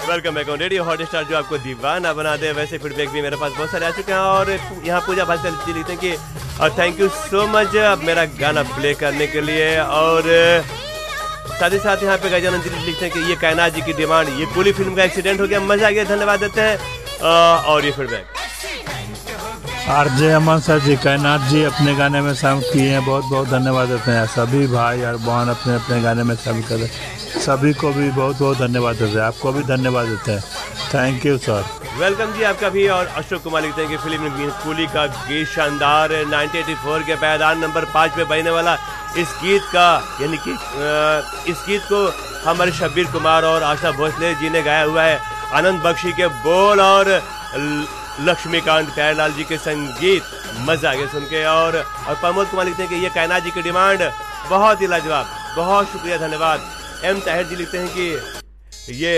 Welcome back on radio hot star, जो आपको दीवाना बना दे। वैसे फीडबैक भी मेरे पास बहुत सारे आ चुके हैं और यहाँ पूजा भास्कर जी लिखते हैं कि थैंक यू सो मच अब मेरा गाना प्ले करने के लिए। और साथ ही साथ यहाँ पे गजानंद जी लिखते हैं कि ये कायनात जी की डिमांड, ये कूली फिल्म का एक्सीडेंट हो गया, मजा आ गया, धन्यवाद देते हैं। और ये फीडबैक आरजे अमन सर जी, कायनात जी अपने गाने में शामिल किए हैं, बहुत बहुत धन्यवाद देते हैं। सभी भाई और बहन अपने अपने गाने में शामिल कर सभी को भी बहुत बहुत धन्यवाद देते हैं। आपको भी धन्यवाद देते हैं, थैंक यू सर। वेलकम जी आपका भी। और अशोक कुमार लिखते हैं कि फिल्म कूली का गीत शानदार, 1984 के पायदान नंबर 5 पे बजने वाला इस गीत का, यानी कि इस गीत को हमारे शब्बीर कुमार और आशा भोसले जी ने गाया हुआ है। आनंद बख्शी के बोल और लक्ष्मीकांत प्यारेलाल जी के संगीत, मजा आ गया सुन के। और प्रमोद कुमार लिखते हैं कि ये कायनात जी की डिमांड बहुत ही लाजवाब, बहुत शुक्रिया, धन्यवाद। एम ताहिर जी लिखते हैं कि ये